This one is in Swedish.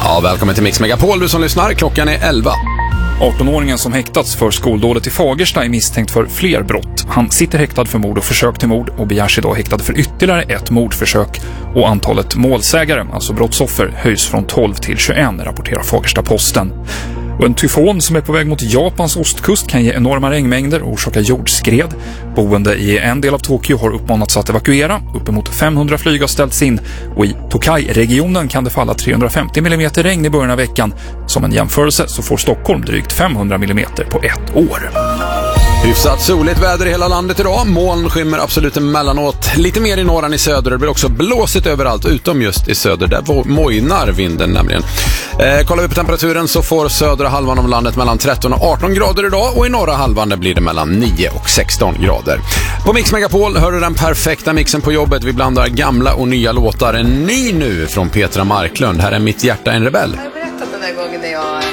Ja, välkommen till Mix Megapol, du som lyssnar. Klockan är 11. 18-åringen som häktats för skoldådet i Fagersta är misstänkt för fler brott. Han sitter häktad för mord och försök till mord och begärs idag häktad för ytterligare ett mordförsök. Och antalet målsägare, alltså brottsoffer, höjs från 12 till 21, rapporterar Fagersta-Posten. Och en tyfon som är på väg mot Japans ostkust kan ge enorma regnmängder och orsaka jordskred. Boende i en del av Tokyo har uppmanats att evakuera. Uppemot 500 flyg har ställts in. Och i Tokai-regionen kan det falla 350 mm regn i början av veckan. Som en jämförelse så får Stockholm drygt 500 mm på ett år. Hyfsat soligt väder i hela landet idag. Moln skymmer absolut emellanåt. Lite mer i norr än i söder. Det blir också blåsigt överallt utom just i söder. Där mojnar vinden nämligen. Kollar vi på temperaturen så får södra halvan av landet mellan 13 och 18 grader idag. Och i norra halvan där blir det mellan 9 och 16 grader. På Mix Megapol hör du den perfekta mixen på jobbet. Vi blandar gamla och nya låtar. En ny nu från Petra Marklund. Här är Mitt hjärta en rebell. Jag har berättat den där gången när jag